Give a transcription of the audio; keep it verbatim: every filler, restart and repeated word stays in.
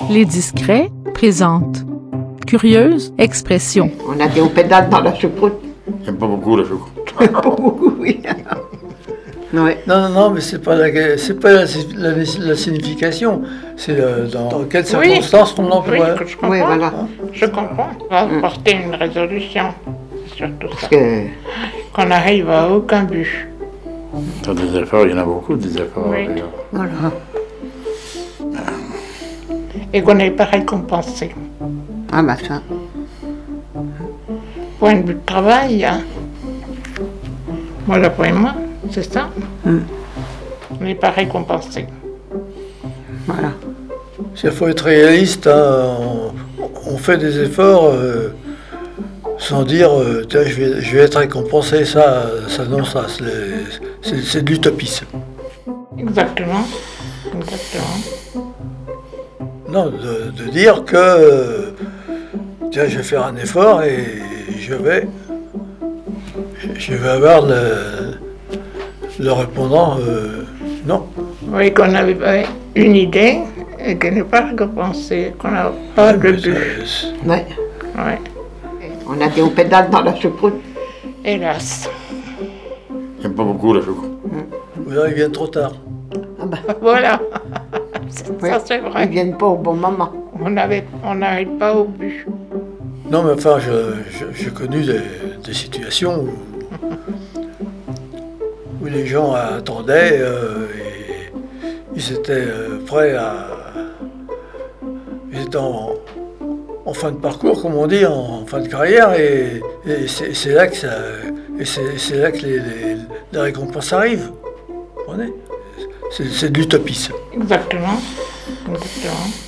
Les Discrets présentent Curieuse expression. On a des hauts pédales dans la choucroute. J'aime pas beaucoup la choucroute. Pas beaucoup, oui. Ouais. Non, non, non, mais c'est pas la, c'est pas la, la, la signification, c'est le- dans, dans quelles circonstances on Oui, l'emploie. que je comprends. Oui, voilà. Je comprends. On va apporter une résolution. C'est surtout ça. Parce que Qu'on arrive à aucun but. T'as des efforts, il y en a beaucoup des efforts. Oui. d'ailleurs. voilà. Et qu'on n'est pas récompensé. Ah bah ça. Point de vue de travail, hein. Moi, d'après moi, c'est ça. Mm. On n'est pas récompensé. Voilà. Il faut être réaliste, hein, on, on fait des efforts euh, sans dire euh, tiens, je vais, je vais être récompensé, ça, ça non, ça, c'est, c'est, c'est de l'utopisme. Exactement. Exactement. Non, de, de dire que euh, tiens, je vais faire un effort et je vais, je vais avoir le, le répondant euh, non. Oui, qu'on avait une idée et qu'elle n'est pas récompensée, qu'on n'a pas de Mais but. ça- Ouais. Ouais. On a des hauts pédales dans la choucroute. Hélas. J'aime pas beaucoup la choucroute. Ou là, ils viennent trop tard. Ah bah, Voilà. Ça, oui. c'est Ils vrai. viennent pas au bon moment. On n'avait- on n'arrive pas au but. Non, mais enfin, je- je- j'ai connu des, des situations où, où les gens attendaient euh, et ils étaient euh, prêts à. Ils étaient en, en fin de parcours, comme on dit, en, fin de carrière, et, et c'est, c'est là que ça, et c'est, c'est là que les, les- les récompenses arrivent. Vous comprenez ? C'est, c'est de l'utopisme. Exactement. Exactement.